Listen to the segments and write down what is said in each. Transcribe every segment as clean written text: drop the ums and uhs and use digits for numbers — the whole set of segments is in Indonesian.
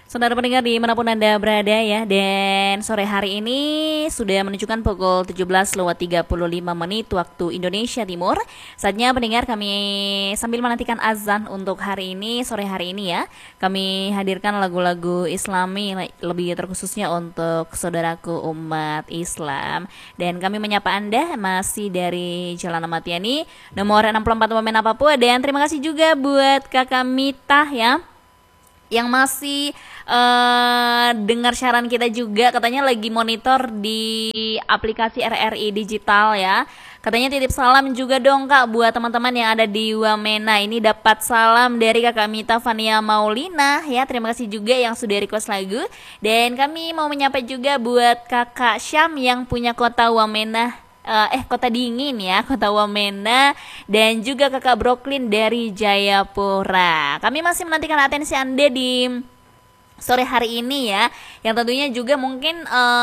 Saudara pendengar dimanapun Anda berada ya. Dan sore hari ini sudah menunjukkan pukul 17:35 waktu Indonesia Timur. Saatnya pendengar kami sambil menantikan azan untuk hari ini, sore hari ini ya, kami hadirkan lagu-lagu Islami lebih terkhususnya untuk saudaraku umat Islam. Dan kami menyapa Anda masih dari Jalan Ahmad Yani nomor 64 Wamena Papua. Dan terima kasih juga buat Kakak Mita ya yang masih dengar saran kita juga, katanya lagi monitor di aplikasi RRI Digital ya. Katanya titip salam juga dong Kak buat teman-teman yang ada di Wamena. Ini dapat salam dari Kakak Mita Fania Maulina ya. Terima kasih juga yang sudah request lagu. Dan kami mau menyapa juga buat Kakak Syam yang punya kota Wamena, kota dingin ya, kota Wamena, dan juga Kakak Brooklyn dari Jayapura. Kami masih menantikan atensi Anda di sore hari ini ya, yang tentunya juga mungkin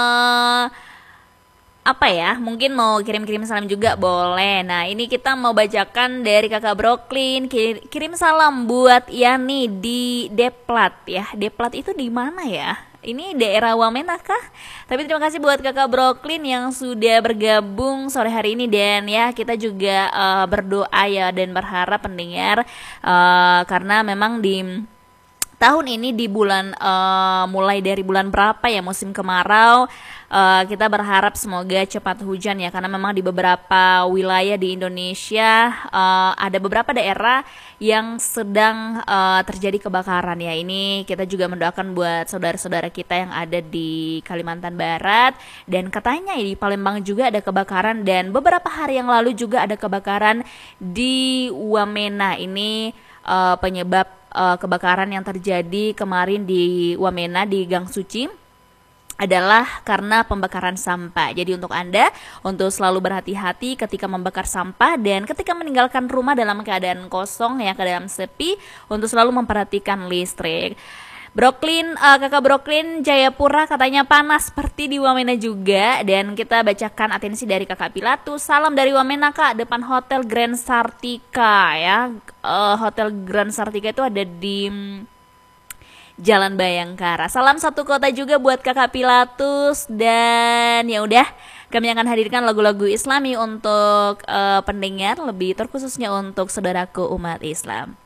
mungkin mau kirim-kirim salam juga boleh. Nah, ini kita mau bacakan dari Kakak Brooklyn. Kirim salam buat Yani di Deplat ya. Deplat itu di mana ya? Ini daerah Wamena kah? Tapi terima kasih buat Kakak Brooklyn yang sudah bergabung sore hari ini. Dan ya kita juga berdoa ya dan berharap pendengar, karena memang di tahun ini di bulan mulai dari bulan berapa ya, musim kemarau, kita berharap semoga cepat hujan ya, karena memang di beberapa wilayah di Indonesia ada beberapa daerah yang sedang terjadi kebakaran ya. Ini kita juga mendoakan buat saudara-saudara kita yang ada di Kalimantan Barat, dan katanya di Palembang juga ada kebakaran, dan beberapa hari yang lalu juga ada kebakaran di Wamena. Ini penyebab kebakaran yang terjadi kemarin di Wamena di Gang Suci adalah karena pembakaran sampah. Jadi untuk Anda untuk selalu berhati-hati ketika membakar sampah dan ketika meninggalkan rumah dalam keadaan kosong ya, keadaan sepi, untuk selalu memperhatikan listrik. Brooklyn, Kakak Brooklyn Jayapura katanya panas seperti di Wamena juga. Dan kita bacakan atensi dari Kakak Pilatus. Salam dari Wamena Kak, depan Hotel Grand Sartika ya. Hotel Grand Sartika itu ada di Jalan Bayangkara. Salam satu kota juga buat Kakak Pilatus. Dan ya udah, kami akan hadirkan lagu-lagu Islami untuk pendengar, lebih terkhususnya untuk saudaraku umat Islam.